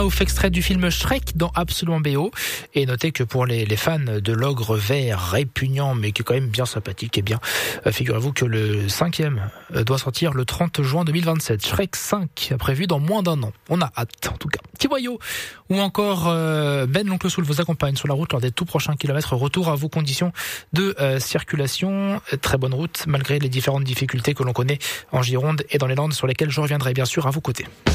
Extrait du film Shrek dans Absolument BO. Et notez que pour les fans de l'ogre vert répugnant mais qui est quand même bien sympathique, et bien figurez-vous que le 5e doit sortir le 30 juin 2027. Shrek 5 prévu dans moins d'un an. On a hâte en tout cas. Petit voyou ou encore Ben l'oncle Soul vous accompagne sur la route lors des tout prochains kilomètres. Retour à vos conditions de circulation. Très bonne route malgré les différentes difficultés que l'on connaît en Gironde et dans les Landes sur lesquelles je reviendrai bien sûr à vos côtés.